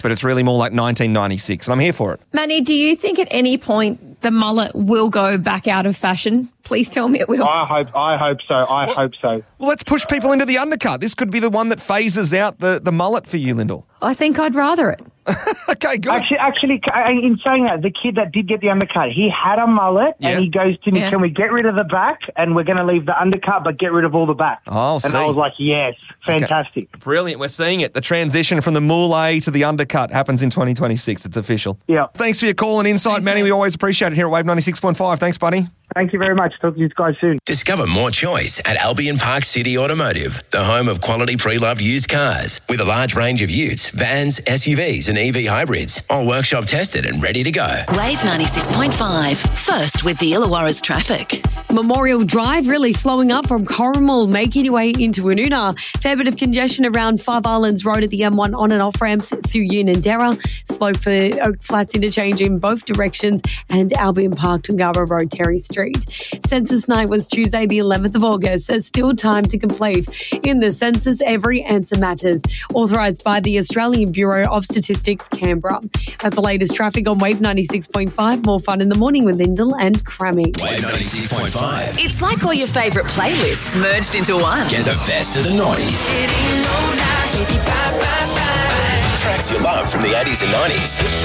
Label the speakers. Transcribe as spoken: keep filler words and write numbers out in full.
Speaker 1: but it's really more like nineteen ninety-six, and I'm here for it.
Speaker 2: Manny, do you think at any point the mullet will go back out of fashion? Please tell me it will.
Speaker 3: I hope I hope so. I
Speaker 1: well,
Speaker 3: hope so.
Speaker 1: Well, let's push people into the undercut. This could be the one that phases out the, the mullet for you, Lyndall.
Speaker 2: I think I'd rather it.
Speaker 1: Okay, good.
Speaker 3: Actually, actually, in saying that, the kid that did get the undercut, he had a mullet,
Speaker 1: Yeah.
Speaker 3: and he goes to me,
Speaker 2: Yeah.
Speaker 3: can we get rid of the back, and we're going to leave the undercut, but get rid of all the back.
Speaker 1: Oh,
Speaker 3: and
Speaker 1: see.
Speaker 3: I was like, yes, fantastic.
Speaker 1: Brilliant. We're seeing it. The transition from the moule to the undercut happens in twenty twenty-six. It's official.
Speaker 3: Yeah.
Speaker 1: Thanks for your call and insight, Manny. We always appreciate it here at Wave ninety-six point five. Thanks, buddy.
Speaker 3: Thank you very much. Talk to you guys soon.
Speaker 4: Discover more choice at Albion Park City Automotive, the home of quality pre-loved used cars with a large range of utes, vans, S U Vs and E V hybrids, all workshop tested and ready to go.
Speaker 5: Wave ninety-six point five, first with the Illawarra's traffic.
Speaker 2: Memorial Drive really slowing up from Corrimal, making your way into Woonona. Fair bit of congestion around Five Islands Road at the M one on and off ramps through Unanderra. Slow for Oak Flats interchange in both directions, and Albion Park, Tungara Road, Terry Street. Census night was Tuesday the eleventh of August. There's still time to complete. In the census, every answer matters. Authorised by the Australian Bureau of Statistics, Canberra. That's the latest traffic on Wave ninety-six point five. More fun in the morning with Lyndall and Crammy.
Speaker 4: Wave ninety-six point five.
Speaker 5: It's like all your favourite playlists merged into one.
Speaker 4: Get the best of the noughties. Tracks you love from the eighties and nineties.